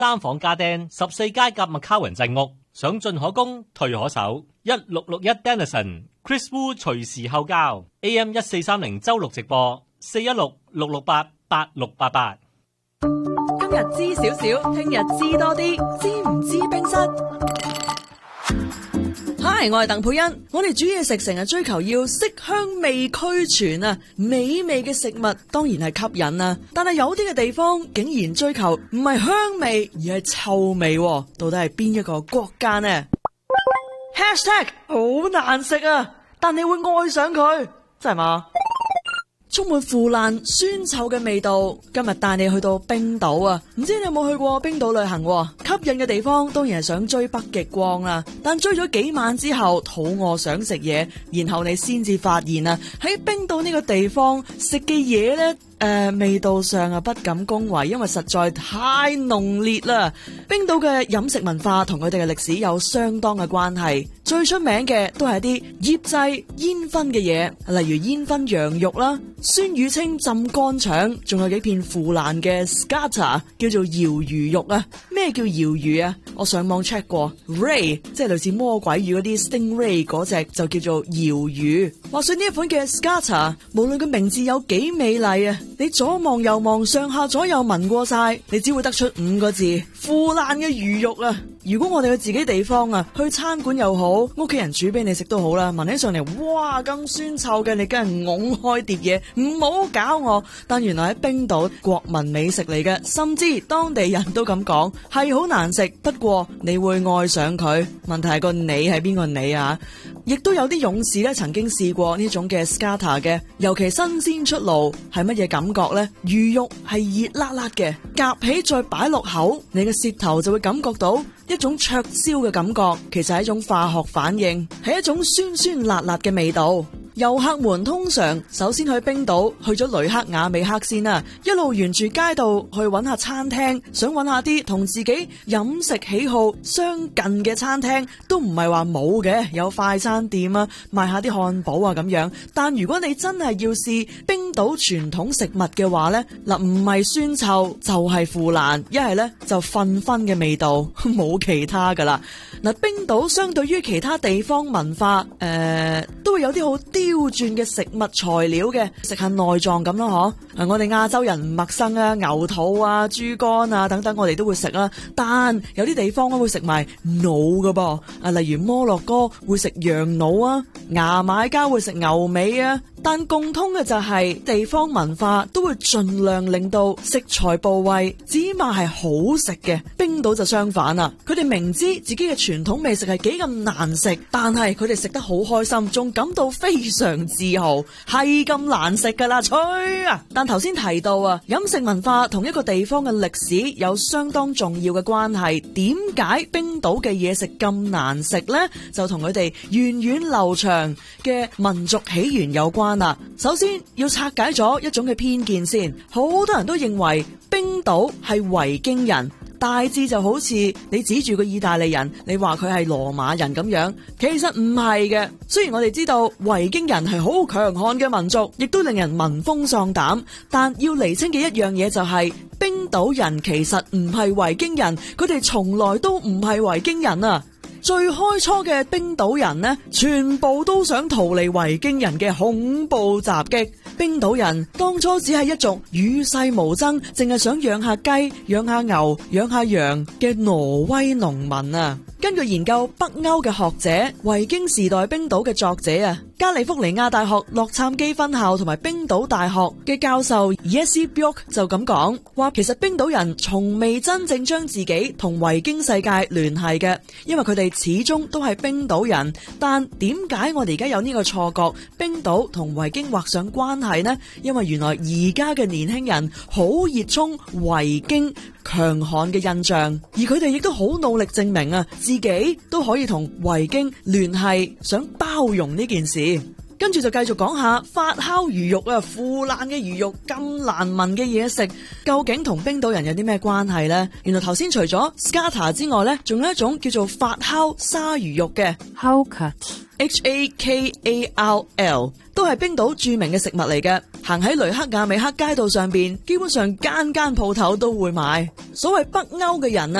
3房家丁14街夾麥卡雲鎮屋，想進可攻，退可守。1661 Denison Chris Wu 隨時候交 AM 1430周六直播416-668-8688。 今日知少少，聽日知多啲，知唔知冰室？Hi， 我係鄧佩欣。我哋煮嘢食成日追求要色香味俱全啊，美味嘅食物當然係吸引啊。但係有啲嘅地方竟然追求唔係香味而係臭味，到底係邊一個國家呢？#好難食啊，但你會愛上佢，真係嘛？充滿腐爛酸臭嘅味道，今日帶你去到冰島啊！唔知你有冇去過冰島旅行？吸引嘅地方當然係想追北極光啦，但追咗幾晚之後，肚餓想食嘢，然後你先至發現啊，喺冰島呢個地方食嘅嘢呢，味道上啊不敢恭維，因為實在太濃烈啦。冰島嘅飲食文化同佢哋嘅歷史有相當嘅關係，最出名嘅都係一啲醃製煙燻嘅嘢，例如煙燻羊肉啦、酸乳清浸乾腸，仲有幾片腐爛嘅 skata 叫做鰩魚肉啊。咩叫鰩魚啊？我上網 check 過 ，ray 即係類似魔鬼魚嗰啲 stingray 嗰隻就叫做鰩魚。話說呢一款嘅 skata， 無論個名字有幾美麗啊，你左望右望，上下左右聞過晒，你只會得出5個字：腐爛嘅魚肉啊！如果我哋去自己地方啊，去餐館又好，屋企人煮俾你食都好啦，聞起上嚟，哇咁酸臭嘅，你梗係㧬開碟嘢，唔好搞我。但原來喺冰島，國民美食嚟嘅，甚至當地人都咁講，係好難食，不過你會愛上佢。問題係個你係邊個你啊？亦都有啲勇士咧，曾經試過呢種嘅 skata 嘅，尤其新鮮出爐，係乜嘢感覺呢？魚肉係熱辣辣嘅，夾起再擺落口，你嘅舌頭就會感覺到一種灼燒嘅感覺，其實係一種化學反應，係一種酸酸辣辣嘅味道。遊客們通常首先去冰島，去咗雷克雅未克先啦，一路沿住街道去揾下餐廳，想揾下啲同自己飲食喜好相近嘅餐廳，都唔係話冇嘅，有快餐店啊，賣下啲漢堡啊咁樣。但如果你真係要試冰島傳統食物嘅話呢，嗱，唔係酸臭就係腐爛，一係呢就糞薰嘅味道，冇其他噶啦。嗱，冰島相對於其他地方文化，都會有啲好刁鑽嘅食物材料嘅，食下內臟咁咯嗬。我哋亞洲人唔陌生啊，牛肚啊、豬肝啊等等，我哋都會食啦。但有啲地方會食埋腦噶噃，例如摩洛哥會食羊腦啊，牙買加會食牛尾啊。但共通嘅就係地方文化都會盡量令到食材部位只碼係好食嘅。冰島就相反啦，佢哋明知自己嘅傳統美食係幾咁難食，但係佢哋食得好開心，仲感到非常自豪，係咁難食噶啦，吹啊！但頭先提到啊，飲食文化同一個地方嘅歷史有相當重要嘅關係。點解冰島嘅嘢食咁難食呢？就同佢哋源遠流長嘅民族起源有關。首先要拆解咗一種嘅偏見先，好多人都認為冰島係維京人，大致就好似你指住個意大利人，你話佢係羅馬人咁樣，其實唔係嘅。雖然我哋知道維京人係好強悍嘅民族，亦都令人聞風喪膽，但要釐清嘅一樣嘢就係，冰島人其實唔係維京人，佢哋從來都唔係維京人啊！最開初嘅冰島人呢，全部都想逃離維京人嘅恐怖襲擊。冰島人當初只係一族與世無爭，淨係想養下雞、養下牛、養下羊嘅挪威農民啊！根據研究北歐嘅學者、維京時代冰島嘅作者啊，加利福尼亞大學洛杉磯分校同埋冰島大學嘅教授 Jesse Björk 就咁講，話其實冰島人從未真正將自己同維京世界聯繫嘅，因為佢哋始終都係冰島人。但點解我哋而家有呢個錯覺，冰島同維京畫上關係呢？因為原來而家嘅年輕人好熱衷維京強悍嘅印象，而佢哋亦都好努力證明啊，自己都可以同維京聯繫，想包容呢件事。跟住就繼續講下發酵魚肉啊，腐爛嘅魚肉，咁難聞嘅嘢食，究竟同冰島人有啲咩關係呢？原來頭先除咗 skata 之外呢，仲有一種叫做發酵鯊魚肉嘅 Haukart HAKARL， 都係冰島著名嘅食物嚟嘅。行喺雷克雅未克街道上邊，基本上間間鋪頭都會買。所謂北歐嘅人啊，